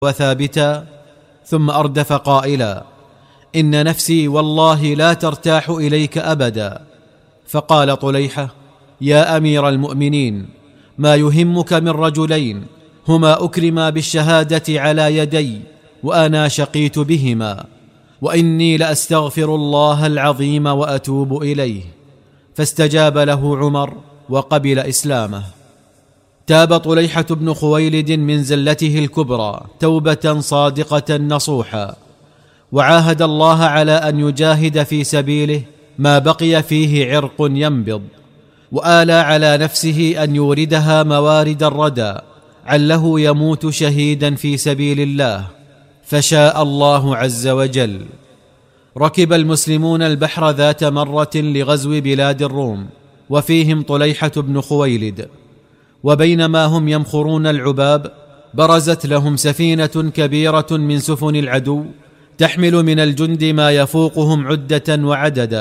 وثابتا، ثم أردف قائلا: إن نفسي والله لا ترتاح إليك أبدا. فقال طليحة: يا أمير المؤمنين، ما يهمك من رجلين هما أكرما بالشهادة على يدي وأنا شقيت بهما، وإني لأستغفر الله العظيم وأتوب إليه. فاستجاب له عمر وقبل إسلامه. تاب طليحة بن خويلد من زلته الكبرى توبة صادقة نصوحا، وعاهد الله على أن يجاهد في سبيله ما بقي فيه عرق ينبض، وآلى على نفسه أن يوردها موارد الردى عله يموت شهيدا في سبيل الله، فشاء الله عز وجل. ركب المسلمون البحر ذات مرة لغزو بلاد الروم، وفيهم طليحة بن خويلد، وبينما هم يمخرون العباب برزت لهم سفينة كبيرة من سفن العدو تحمل من الجند ما يفوقهم عدة وعددا،